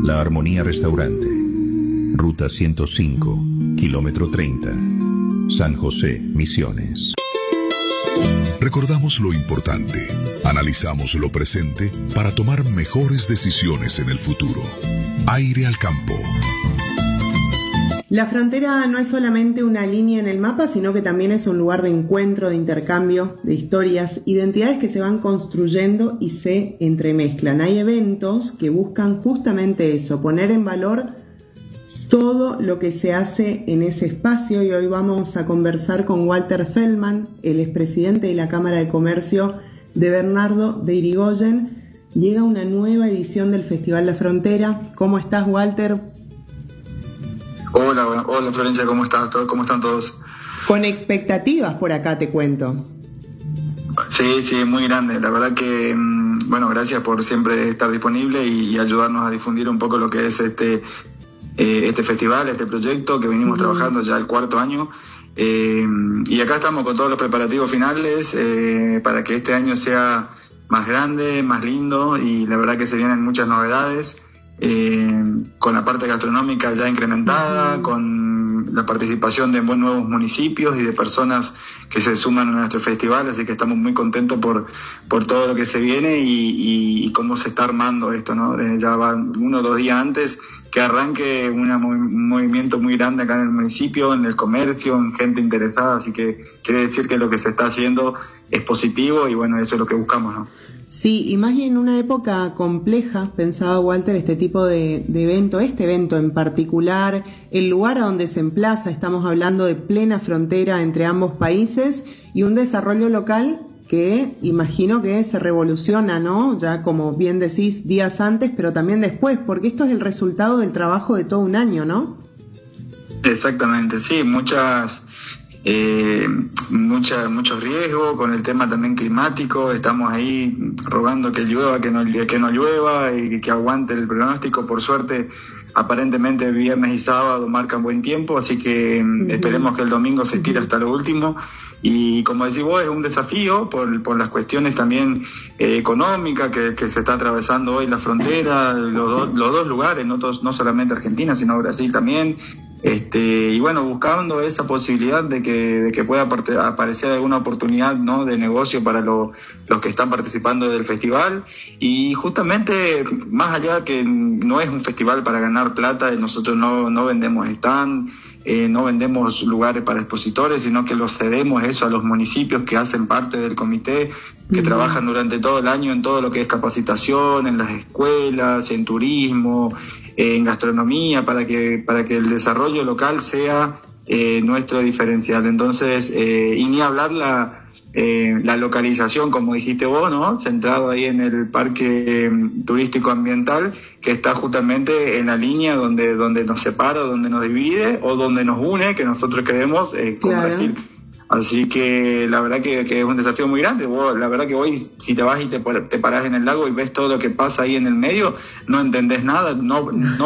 La Armonía Restaurante. Ruta 105, kilómetro 30. San José, Misiones. Recordamos lo importante, analizamos lo presente para tomar mejores decisiones en el futuro. Aire al campo. La frontera no es solamente una línea en el mapa, sino que también es un lugar de encuentro, de intercambio, de historias, identidades que se van construyendo y se entremezclan. Hay eventos que buscan justamente eso, poner en valor todo lo que se hace en ese espacio, y hoy vamos a conversar con Walter Feldman, el expresidente de la Cámara de Comercio de Bernardo de Irigoyen. Llega una nueva edición del Festival La Frontera. ¿Cómo estás, Walter? Hola Florencia, ¿cómo estás? ¿Cómo están todos? Con expectativas por acá, te cuento. Sí, muy grande. La verdad que, gracias por siempre estar disponible y ayudarnos a difundir un poco lo que es este festival, este proyecto que venimos trabajando ya el 4º año. Y acá estamos con todos los preparativos finales para que este año sea más grande, más lindo, y la verdad que se vienen muchas novedades. Con la parte gastronómica ya incrementada, con la participación de nuevos municipios y de personas que se suman a nuestro festival, así que estamos muy contentos por todo lo que se viene y cómo se está armando esto, ¿no? Ya va 1 o 2 días antes que arranque un movimiento muy grande acá en el municipio, en el comercio, en gente interesada, así que quiere decir que lo que se está haciendo es positivo y bueno, eso es lo que buscamos, ¿no? Sí, y más en una época compleja, pensaba Walter, este tipo de evento, este evento en particular, el lugar a donde se emplaza, estamos hablando de plena frontera entre ambos países y un desarrollo local que imagino que se revoluciona, ¿no? Ya como bien decís, días antes, pero también después, porque esto es el resultado del trabajo de todo un año, ¿no? Exactamente, sí, muchos riesgos con el tema también climático. Estamos ahí rogando que llueva, que no llueva y que aguante el pronóstico. Por suerte, aparentemente viernes y sábado marcan buen tiempo, así que esperemos que el domingo se estire hasta lo último. Y como decís vos, es un desafío por las cuestiones también económicas que se está atravesando hoy la frontera, los dos lugares, no solamente Argentina, sino Brasil también. Y bueno, buscando esa posibilidad de que pueda aparecer alguna oportunidad, ¿no?, de negocio para los que están participando del festival. Y justamente, más allá que no es un festival para ganar plata, nosotros no vendemos stand, no vendemos lugares para expositores, sino que los cedemos eso a los municipios que hacen parte del comité, que trabajan durante todo el año en todo lo que es capacitación, en las escuelas, en turismo, en gastronomía, para que el desarrollo local sea nuestro diferencial. Entonces, y ni hablar la localización, como dijiste vos, ¿no?, centrado ahí en el parque turístico ambiental, que está justamente en la línea donde nos separa, donde nos divide o donde nos une, que nosotros queremos con Claro. Brasil. Así que la verdad que es un desafío muy grande. Vos, la verdad que hoy, si te vas y te parás en el lago y ves todo lo que pasa ahí en el medio, no entendés nada, no